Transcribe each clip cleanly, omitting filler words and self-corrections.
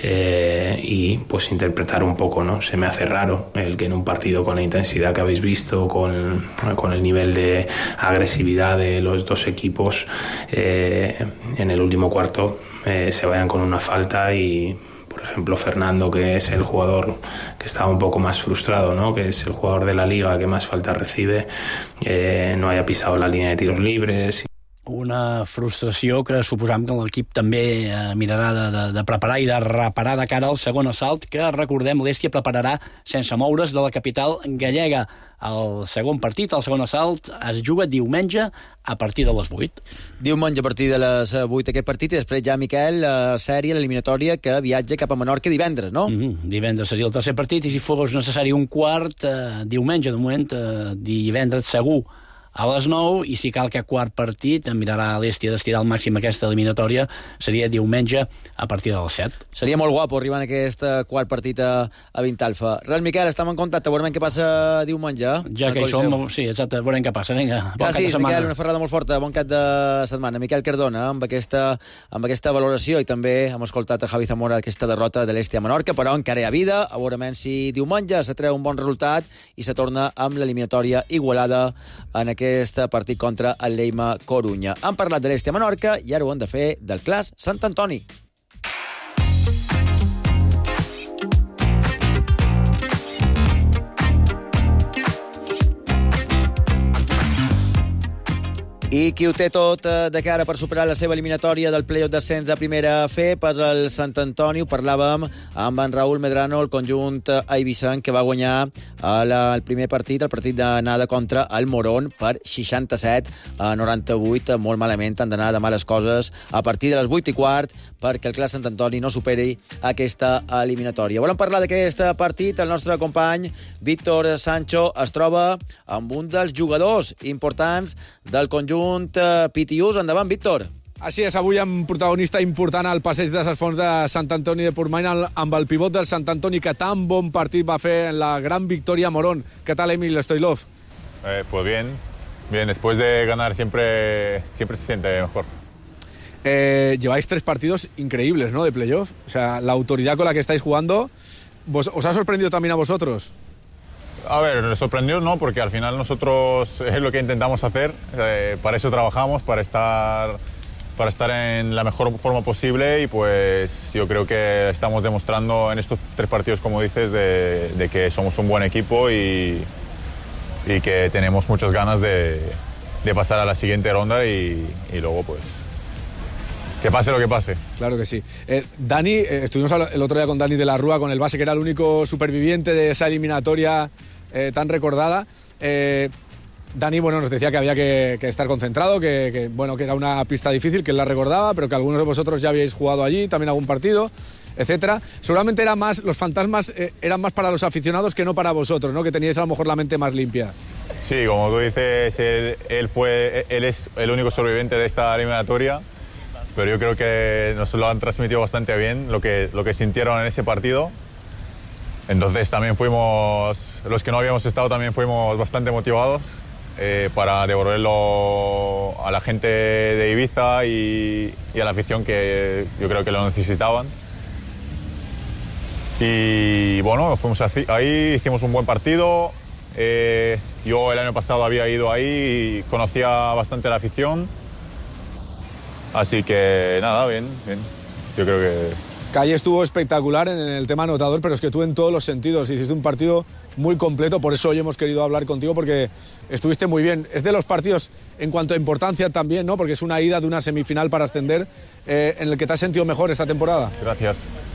y pues interpretar un poco, ¿no? Se me hace raro el que en un partido con la intensidad que habéis visto, con el nivel de agresividad de los dos equipos, en el último cuarto se vayan con una falta y, por ejemplo, Fernando, que es el jugador que estaba un poco más frustrado, ¿no? Que es el jugador de la liga que más faltas recibe, no haya pisado la línea de tiros libres. Una frustració que suposam que l'equip també mirarà de preparar i de reparar de cara al segon assalt, que, recordem, l'Hèstia prepararà sense moure's de la capital gallega. El segon partit, el segon assalt, es juga diumenge a partir de les 8. Diumenge a partir de les 8 aquest partit, i després ja, Miquel, la sèrie, l'eliminatòria, que viatja cap a Menorca divendres, no? Divendres seria el tercer partit, i si fos necessari un quart, diumenge, de moment, divendres segur a les 9, i si cal que quart partit mirarà l'Hèstia d'estirar al màxim aquesta eliminatòria, seria diumenge a partir de les 7. Seria molt guapo arribar en aquest quart partit a Vintalfa. Res, Miquel, estem en contacte, veurem què passa diumenge. Ja que hi som, sí, exacte, veurem què passa. Vinga, bon cap de setmana. Miquel, una ferrada molt forta, bon cap de setmana. Miquel Cardona, amb aquesta valoració, i també hem escoltat a Javi Zamora aquesta derrota de l'Hèstia a Menorca, però encara hi ha vida, a veure si diumenge se treu un bon resultat i se torna amb l'eliminatòria igualada en aquest partit contra el Lleida Corunya. Han parlat de l'Hèstia Menorca i ara ho han de fer del Clas Sant Antoni. I qui ho té tot de cara per superar la seva eliminatòria del play-off d'ascens a primera FEP és el Sant Antoni. Ho parlàvem amb en Raúl Medrano, el conjunt eivissenc, que va guanyar el primer partit, el partit d'anada contra el Morón, per 67-98. Molt malament, han d'anar de males coses a partir de les 8:15 perquè el Clas Sant Antoni no superi aquesta eliminatòria. Volem parlar d'aquest partit. El nostre company Víctor Sancho es troba amb un dels jugadors importants del conjunt Pitiús. Endavant, Víctor. Així és, avui amb protagonista important al passeig de les Fonts de Sant Antoni de Portmany, amb el pivot del Sant Antoni, que tan bon partit va fer en la gran victòria a Morón. ¿Qué tal, Emil Stoilov? Pues bien, después de ganar siempre se siente mejor. Lleváis 3 partidos increíbles, ¿no?, de playoff. O sea, la autoridad con la que estáis jugando, ¿os ha sorprendido también a vosotros? A ver, nos sorprendió, ¿no? Porque al final nosotros es lo que intentamos hacer, para eso trabajamos, para estar en la mejor forma posible, y pues yo creo que estamos demostrando en estos 3 partidos, como dices, de que somos un buen equipo y que tenemos muchas ganas de pasar a la siguiente ronda y luego pues que pase lo que pase. Claro que sí. Dani, estuvimos el otro día con Dani de la Rúa, con el base, que era el único superviviente de esa eliminatoria tan recordada. Dani, nos decía que había que estar concentrado, que era una pista difícil, que él la recordaba, pero que algunos de vosotros ya habíais jugado allí, también algún partido, etcétera. Seguramente los fantasmas eran más para los aficionados que no para vosotros, ¿no? Que teníais a lo mejor la mente más limpia. Sí, como tú dices, él es el único sobreviviente de esta eliminatoria, pero yo creo que nos lo han transmitido bastante bien lo que sintieron en ese partido. Entonces también los que no habíamos estado también fuimos bastante motivados para devolverlo a la gente de Ibiza y a la afición, que yo creo que lo necesitaban. Y fuimos ahí, hicimos un buen partido. Yo el año pasado había ido ahí y conocía bastante la afición. Así que nada, bien. Yo creo que... Calle estuvo espectacular en el tema anotador, pero es que tú en todos los sentidos hiciste un partido muy completo. Por eso hoy hemos querido hablar contigo, porque estuviste muy bien. Es de los partidos, en cuanto a importancia también, ¿no? Porque es una ida de una semifinal para ascender, en el que te has sentido mejor esta temporada. Gracias.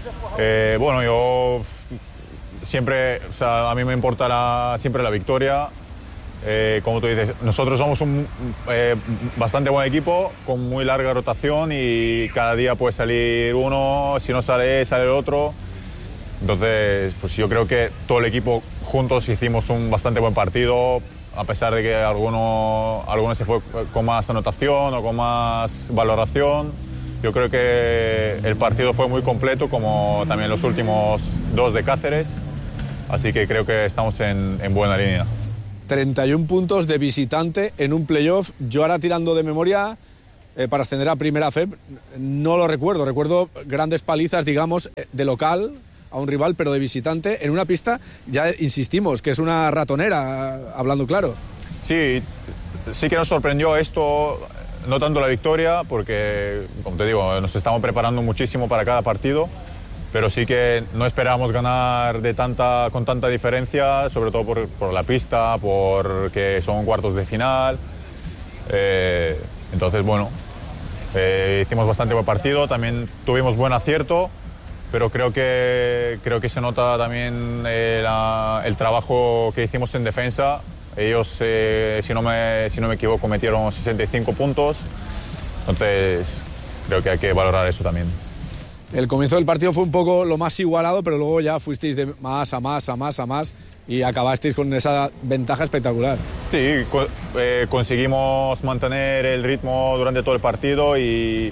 Yo siempre, a mí me importa siempre la victoria. Como tú dices, nosotros somos un bastante buen equipo, con muy larga rotación, y cada día puede salir uno, si no sale el otro. Entonces, pues yo creo que todo el equipo juntos hicimos un bastante buen partido, a pesar de que alguno se fue con más anotación o con más valoración. Yo creo que el partido fue muy completo, como también los últimos 2 de Cáceres, así que creo que estamos en buena línea. 31 puntos de visitante en un playoff. Yo ahora, tirando de memoria, para ascender a Primera FEB, no lo recuerdo grandes palizas, digamos, de local a un rival, pero de visitante, en una pista, ya insistimos, que es una ratonera, hablando claro. Sí que nos sorprendió esto, no tanto la victoria, porque, como te digo, nos estamos preparando muchísimo para cada partido, pero sí que no esperábamos ganar con tanta diferencia, sobre todo por la pista, porque son cuartos de final. Entonces, bueno, hicimos bastante buen partido, también tuvimos buen acierto, pero creo que se nota también el trabajo que hicimos en defensa. Ellos, si no me equivoco, metieron 65 puntos, entonces creo que hay que valorar eso también. El comienzo del partido fue un poco lo más igualado, pero luego ya fuisteis de más a más y acabasteis con esa ventaja espectacular. Sí, conseguimos mantener el ritmo durante todo el partido y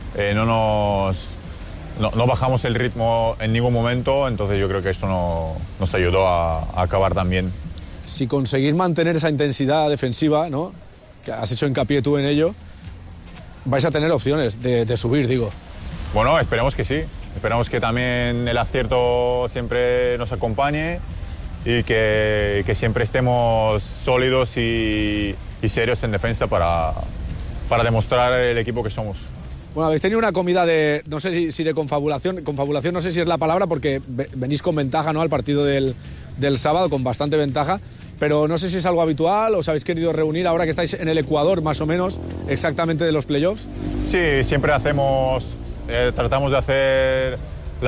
no bajamos el ritmo en ningún momento, entonces yo creo que esto nos ayudó a acabar también. Si conseguís mantener esa intensidad defensiva, ¿no?, que has hecho hincapié tú en ello, vais a tener opciones de subir, digo. Bueno, esperemos que sí. Esperamos que también el acierto siempre nos acompañe y que siempre estemos sólidos y serios en defensa para demostrar el equipo que somos. Bueno, habéis tenido una comida no sé si de confabulación no sé si es la palabra, porque venís con ventaja, ¿no?, al partido del sábado, con bastante ventaja, pero no sé si es algo habitual, os habéis querido reunir ahora que estáis en el Ecuador, más o menos, exactamente de los playoffs. Sí, siempre tratamos de hacer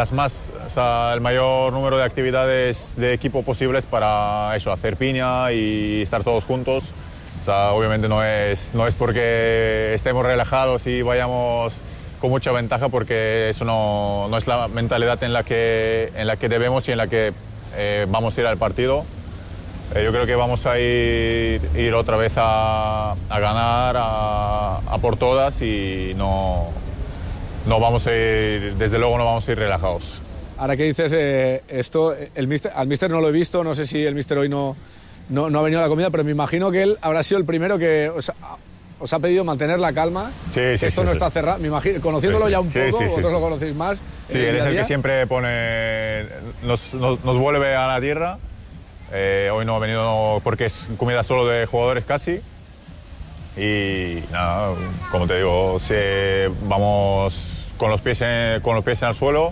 el mayor número de actividades de equipo posibles para eso, hacer piña y estar todos juntos. O sea, obviamente no es porque estemos relajados y vayamos con mucha ventaja, porque eso no es la mentalidad en la que debemos y en la que vamos a ir al partido. Yo creo que vamos a ir otra vez a ganar, a por todas, y no vamos a ir, desde luego no vamos a ir relajados. Ahora que dices esto, al míster no lo he visto, no sé si el míster hoy no ha venido a la comida, pero me imagino que él habrá sido el primero que os ha pedido mantener la calma, que esto no está cerrado, me imagino, conociéndolo ya un poco, vosotros lo conocéis más. Sí, él es el que siempre nos vuelve a la tierra. Hoy no ha venido porque es comida solo de jugadores casi. Y nada, como te digo, vamos con los pies en el suelo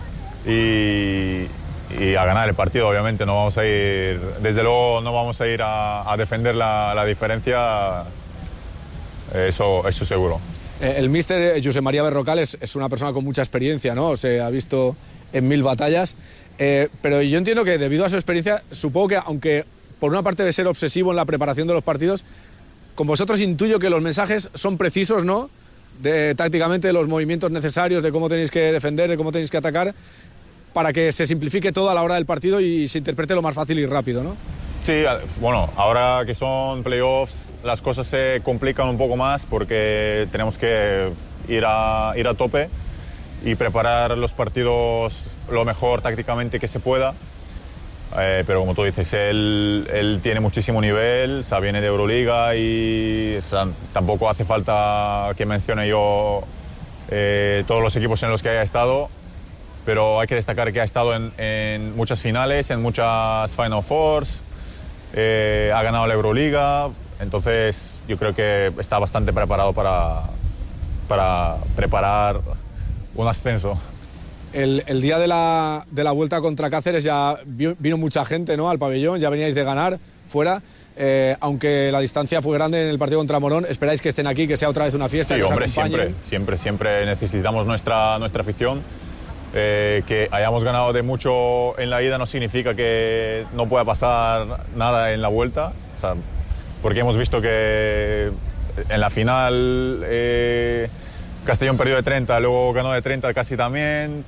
y a ganar el partido. Obviamente no vamos a ir, desde luego no vamos a ir a defender la diferencia, eso seguro. El míster Josep María Berrocal es una persona con mucha experiencia, ¿no? Se ha visto en 1000 batallas, pero yo entiendo que debido a su experiencia, supongo que aunque por una parte de ser obsesivo en la preparación de los partidos, con vosotros intuyo que los mensajes son precisos, ¿no?, tácticamente de los movimientos necesarios, de cómo tenéis que defender, de cómo tenéis que atacar, para que se simplifique todo a la hora del partido y se interprete lo más fácil y rápido, ¿no? Sí, bueno, ahora que son playoffs las cosas se complican un poco más porque tenemos que ir a tope y preparar los partidos lo mejor tácticamente que se pueda. Pero como tú dices, él tiene muchísimo nivel, o sea, viene de Euroliga y tampoco hace falta que mencione yo todos los equipos en los que haya estado, pero hay que destacar que ha estado en muchas finales, en muchas Final Fours, ha ganado la Euroliga, entonces yo creo que está bastante preparado para preparar un ascenso. El día de la vuelta contra Cáceres ya vino mucha gente, ¿no?, al pabellón, ya veníais de ganar fuera, aunque la distancia fue grande en el partido contra Morón. ¿Esperáis que estén aquí, que sea otra vez una fiesta? Sí, que hombre, os acompañen? siempre necesitamos nuestra afición. Que hayamos ganado de mucho en la ida no significa que no pueda pasar nada en la vuelta, o sea, porque hemos visto que en la final Castellón perdió de 30, luego ganó de 30 casi también.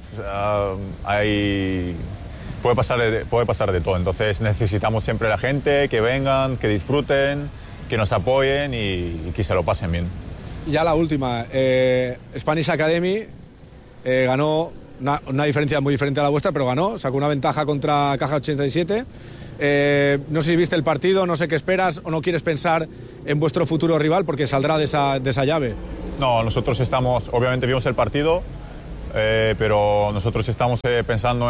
Puede pasar de todo. Entonces necesitamos siempre la gente, que vengan, que disfruten, que nos apoyen y que se lo pasen bien. Ya la última, Spanish Academy ganó una diferencia muy diferente a la vuestra, pero ganó, sacó una ventaja contra Caja 87. No sé si viste el partido, no sé qué esperas o no quieres pensar en vuestro futuro rival porque saldrá de esa llave. No, nosotros estamos, obviamente vimos el partido, pero nosotros estamos pensando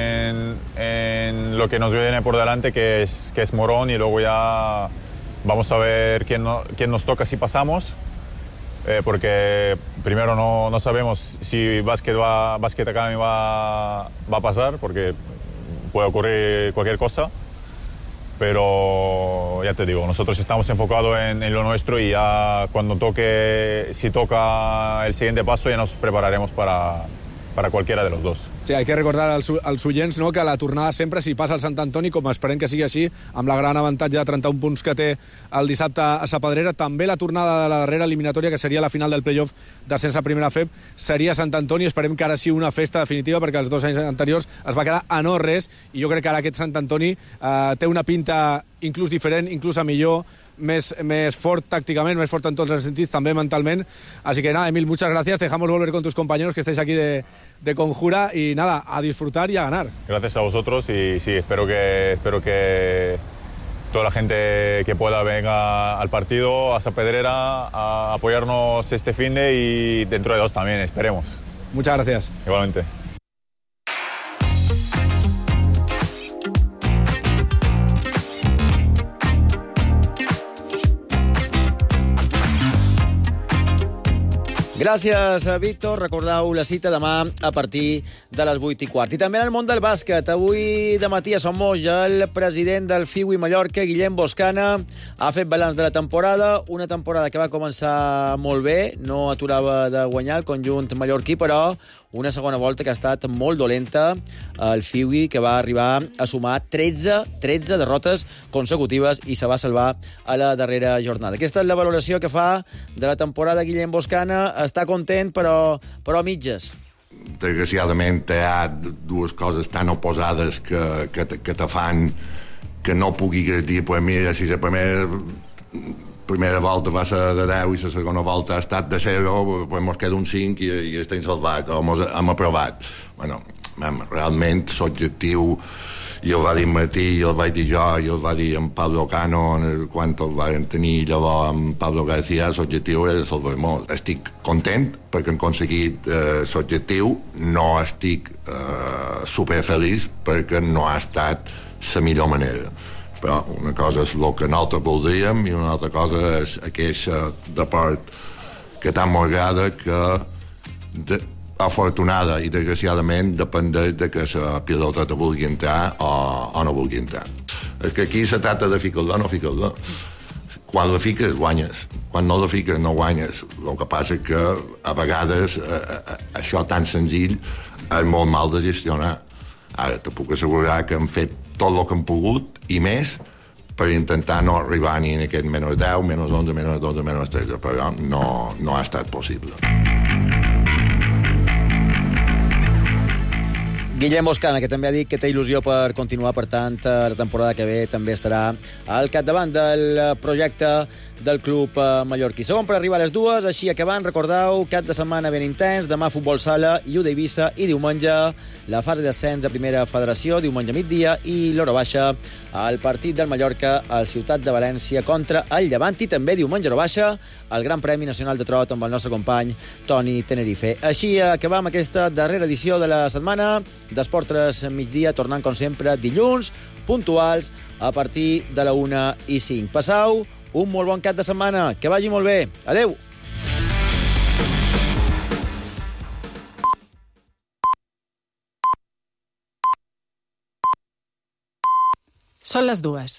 en lo que nos viene por delante, que es Morón, y luego ya vamos a ver quién nos toca si pasamos, porque primero no sabemos si Basket Academy va a pasar, porque puede ocurrir cualquier cosa. Pero ya te digo, nosotros estamos enfocados en lo nuestro, y ya cuando si toca el siguiente paso, ya nos prepararemos para cualquiera de los dos. Sí, hay que recordar als oients, no, que la tornada sempre, si passa el Sant Antoni, com esperem que sigui així, amb la gran avantatge de 31 punts que té el dissabte a Sa Pedrera, també la tornada de la darrera eliminatòria, que seria la final del play-off d'ascens a primera FEB, seria Sant Antoni. Esperem que ara sí una festa definitiva, perquè els 2 anys anteriors es va quedar a no res, i jo crec que ara aquest Sant Antoni té una pinta inclús diferent, inclús a millor, més fort tácticamente, més fort en tots els sentits, també mentalment. Así que nada, Emil, muchas gracias. Te dejamos volver con tus compañeros que estáis aquí de Conjura, y nada, a disfrutar y a ganar. Gracias a vosotros, y sí, espero que toda la gente que pueda venga al partido, a Sa Pedrera, a apoyarnos este finde, y dentro de 2 también, esperemos. Muchas gracias. Igualmente. Gràcies, Víctor. Recordeu la cita demà a partir de les 8:15. I també en el món del bàsquet. Avui de matí a Somos, el president del FIWI Mallorca, Guillem Boscana, ha fet balanç de la temporada. Una temporada que va començar molt bé, no aturava de guanyar el conjunt mallorquí, però una segona volta que ha estat molt dolenta. El FIWI, que va arribar a sumar 13 derrotes consecutives i se va salvar a la darrera jornada. Aquesta és la valoració que fa de la temporada Guillem Boscana. Està content, però a mitges. Desgraciadament hi ha 2 coses tan oposades que te fan que no puguis dir, pues mira, si la primera volta va ser de 10 i la segona volta ha estat de 0, pues mos queda un 5 i estem salvats, o hem aprovat. Bueno, realment l'objectiu, i el va dir Martí, i el vaig dir jo, i el va dir en Pablo Cano quan el van tenir llavors amb Pablo García. L'objectiu era salvar-nos. Estic content perquè hem aconseguit l'objectiu, no estic superfeliç perquè no ha estat la millor manera. Però una cosa és el que nosaltres voldríem, i una altra cosa és aquesta deport que tant m'agrada, que afortunada i desgraciadament dependeix de que la pilota te vulgui entrar o no vulgui entrar. És que aquí se tracta de ficar-la o no ficar-la. Quan la fiques, guanyes. Quan no la fiques, no guanyes. El que passa és que a vegades això tan senzill és molt mal de gestionar. Ara te puc assegurar que hem fet tot el que hem pogut i més per intentar no arribar ni en aquest menys 10, menys 11, menys 12, menys 13, però no ha estat possible. Guillem Boscana, que també ha dit que té il·lusió per continuar, per tant, la temporada que ve també estarà al capdavant del projecte del club mallorquí. Segon per arribar a les 2, així acabant, recordeu, cap de setmana ben intens, demà futbol sala, Iu d'Eivissa, i diumenge la fase d'ascens a primera federació, diumenge migdia, i l'hora baixa al partit del Mallorca al Ciutat de València contra el Llevant, i també diumenge hora baixa el Gran Premi Nacional de Trot amb el nostre company Toni Tenerife. Així acabam aquesta darrera edició de la setmana d'Esport 3 migdia, tornant com sempre dilluns, puntuals a partir de la 1:05. Passau un molt bon cap de setmana, que vagi molt bé. Adeu! Són les 2.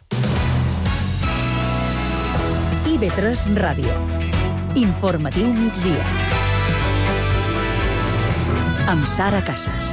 IB3 Ràdio. Informatiu migdia. Amb Sara Casas.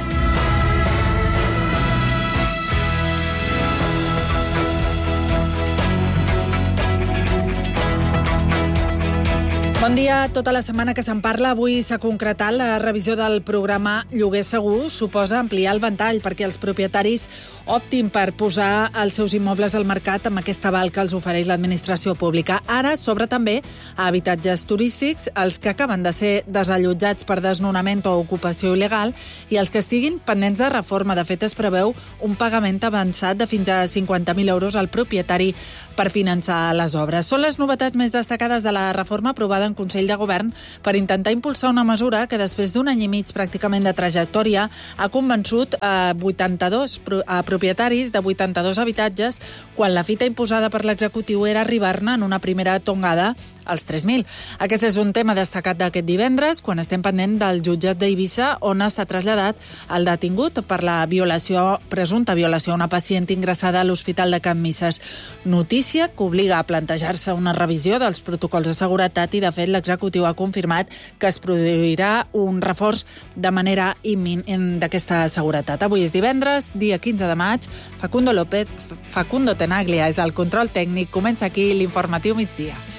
Bon dia. Tota la setmana que se'n parla, avui s'ha concretat la revisió del programa Lloguer Segur. Suposa ampliar el ventall perquè els propietaris optin per posar els seus immobles al mercat amb aquest aval que els ofereix l'administració pública. Ara s'obre també a habitatges turístics, els que acaben de ser desallotjats per desnonament o ocupació il·legal i els que estiguin pendents de reforma. De fet, es preveu un pagament avançat de fins a 50.000 euros al propietari per finançar les obres. Són les novetats més destacades de la reforma aprovada en en Consell de Govern per intentar impulsar una mesura que després d'un any i mig pràcticament de trajectòria ha convençut 82 propietaris de 82 habitatges quan la fita imposada per l'executiu era arribar-ne en una primera tongada als 3.000. Aquest és un tema destacat d'aquest divendres, quan estem pendent del jutjat d'Eivissa, on està traslladat el detingut per la presumpta violació a una pacient ingressada a l'Hospital de Can Misses. Notícia que obliga a plantejar-se una revisió dels protocols de seguretat i, de fet, l'executiu ha confirmat que es produirà un reforç de manera imminent d'aquesta seguretat. Avui és divendres, dia 15 de maig. Facundo Tenaglia és el control tècnic. Comença aquí l'informatiu migdia.